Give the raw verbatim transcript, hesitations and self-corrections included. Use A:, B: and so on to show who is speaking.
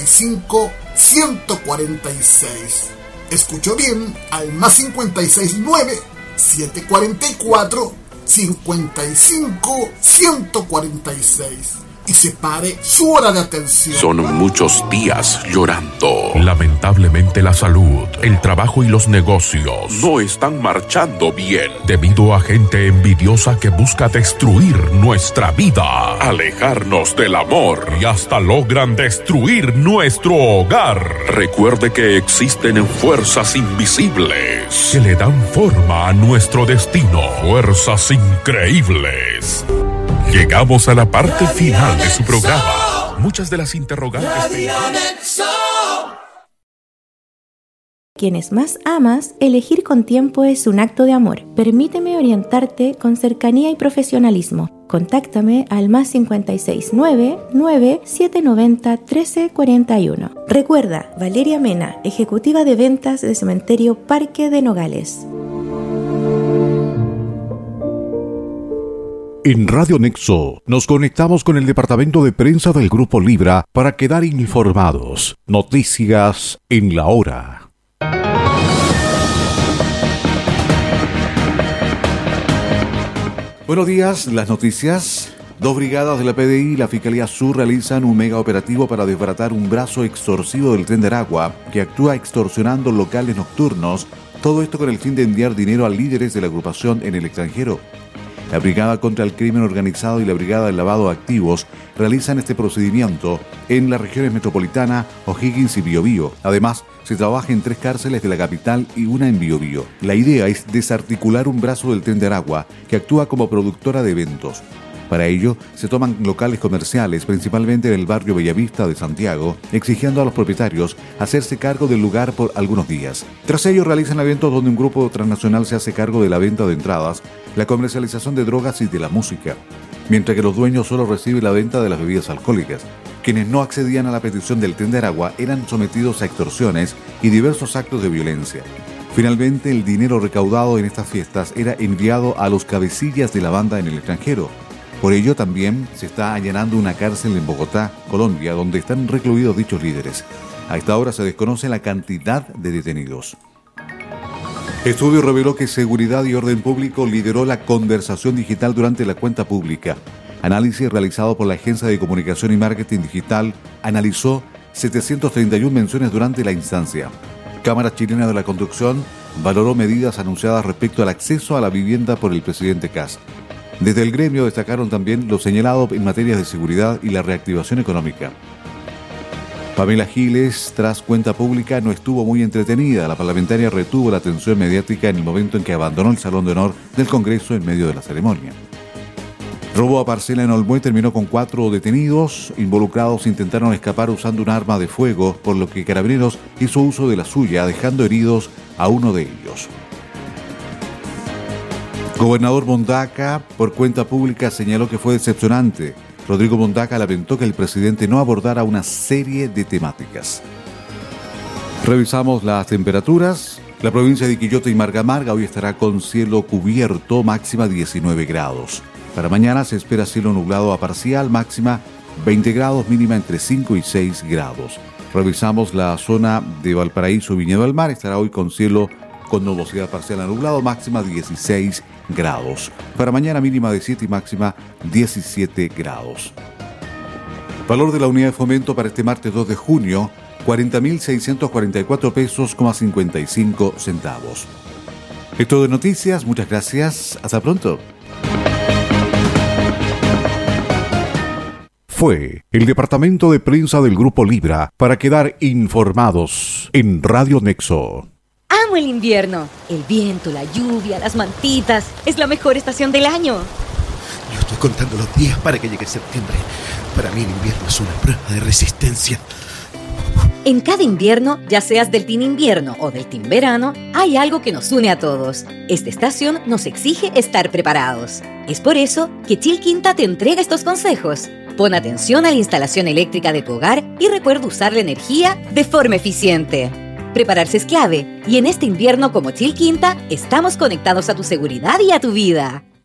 A: cinco, ciento cuarenta y seis. Escuchó bien, al más cincuenta y seis nueve, setecientos cuarenta y cuatro, cincuenta y cinco, ciento cuarenta y seis. Y separe su hora de atención.
B: Son muchos días llorando.
C: Lamentablemente la salud, el trabajo y los negocios
B: no están marchando bien
C: debido a gente envidiosa que busca destruir nuestra vida,
B: alejarnos del amor
C: y hasta logran destruir nuestro hogar.
B: Recuerde que existen fuerzas invisibles
C: que le dan forma a nuestro destino. Fuerzas increíbles. Llegamos a la parte final de su programa. Muchas de las interrogantes de...
D: Quienes más amas, elegir con tiempo es un acto de amor. Permíteme orientarte con cercanía y profesionalismo. Contáctame al más cincuenta y seis nueve, nueve, siete nueve cero, trece cuarenta y uno. Recuerda, Valeria Mena, ejecutiva de ventas de Cementerio Parque de Nogales.
E: En Radio Nexo nos conectamos con el departamento de prensa del Grupo Libra para quedar informados. Noticias en la hora. Buenos días, las noticias. Dos brigadas de la P D I y la Fiscalía Sur realizan un mega operativo para desbaratar un brazo extorsivo del Tren de Aragua que actúa extorsionando locales nocturnos. Todo esto con el fin de enviar dinero a líderes de la agrupación en el extranjero. La Brigada contra el Crimen Organizado y la Brigada del Lavado de Activos realizan este procedimiento en las regiones metropolitana, O'Higgins y Biobío. Además, se trabaja en tres cárceles de la capital y una en Biobío. La idea es desarticular un brazo del Tren de Aragua que actúa como productora de eventos. Para ello, se toman locales comerciales, principalmente en el barrio Bellavista de Santiago, exigiendo a los propietarios hacerse cargo del lugar por algunos días. Tras ello, realizan eventos donde un grupo transnacional se hace cargo de la venta de entradas, la comercialización de drogas y de la música, mientras que los dueños solo reciben la venta de las bebidas alcohólicas. Quienes no accedían a la petición del Tren de Aragua eran sometidos a extorsiones y diversos actos de violencia. Finalmente, el dinero recaudado en estas fiestas era enviado a los cabecillas de la banda en el extranjero. Por ello también se está allanando una cárcel en Bogotá, Colombia, donde están recluidos dichos líderes. A esta hora se desconoce la cantidad de detenidos. Estudio reveló que Seguridad y Orden Público lideró la conversación digital durante la cuenta pública. Análisis realizado por la Agencia de Comunicación y Marketing Digital analizó setecientas treinta y una menciones durante la instancia. Cámara Chilena de la Construcción valoró medidas anunciadas respecto al acceso a la vivienda por el presidente Kast. Desde el gremio destacaron también lo señalado en materia de seguridad y la reactivación económica. Pamela Giles, tras cuenta pública, no estuvo muy entretenida. La parlamentaria retuvo la atención mediática en el momento en que abandonó el Salón de Honor del Congreso en medio de la ceremonia. Robo a parcela en Olmué terminó con cuatro detenidos. Involucrados intentaron escapar usando un arma de fuego, por lo que Carabineros hizo uso de la suya, dejando heridos a uno de ellos. Gobernador Mondaca, por cuenta pública, señaló que fue decepcionante. Rodrigo Mondaca lamentó que el presidente no abordara una serie de temáticas. Revisamos las temperaturas. La provincia de Quillota y Marga Marga hoy estará con cielo cubierto, máxima diecinueve grados. Para mañana se espera cielo nublado a parcial, máxima veinte grados, mínima entre cinco y seis grados. Revisamos la zona de Valparaíso y Viñedo del Mar, estará hoy con cielo con nubosidad parcial a nublado, máxima dieciséis grados. Para mañana mínima de siete y máxima diecisiete grados. Valor de la unidad de fomento para este martes dos de junio, cuarenta mil seiscientos cuarenta y cuatro pesos, cincuenta y cinco centavos. Esto de noticias, muchas gracias, hasta pronto. Fue el departamento de prensa del Grupo Libra para quedar informados en Radio Nexo.
F: Amo el invierno. El viento, la lluvia, las mantitas. Es la mejor estación del año.
G: Yo estoy contando los días para que llegue septiembre. Para mí el invierno es una prueba de resistencia.
F: En cada invierno, ya seas del team invierno o del team verano, hay algo que nos une a todos. Esta estación nos exige estar preparados. Es por eso que Chil Quinta te entrega estos consejos. Pon atención a la instalación eléctrica de tu hogar y recuerda usar la energía de forma eficiente. Prepararse es clave, y en este invierno como Chil Quinta, estamos conectados a tu seguridad y a tu vida.